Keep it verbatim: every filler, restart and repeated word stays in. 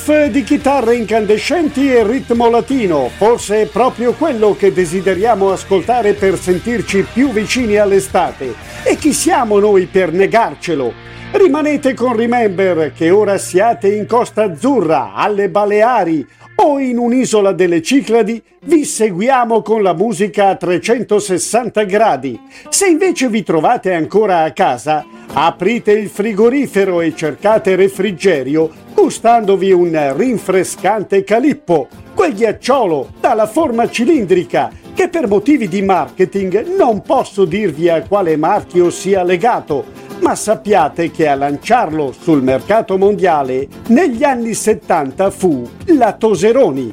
Riff di chitarre incandescenti e ritmo latino, forse è proprio quello che desideriamo ascoltare per sentirci più vicini all'estate. E chi siamo noi per negarcelo? Rimanete con Remember, che ora siate in Costa Azzurra, alle Baleari o in un'isola delle Cicladi, vi seguiamo con la musica a trecentosessanta gradi. Se invece vi trovate ancora a casa, aprite il frigorifero e cercate refrigerio gustandovi un rinfrescante Calippo, quel ghiacciolo dalla forma cilindrica che per motivi di marketing non posso dirvi a quale marchio sia legato, ma sappiate che a lanciarlo sul mercato mondiale negli anni settanta fu la Toseroni.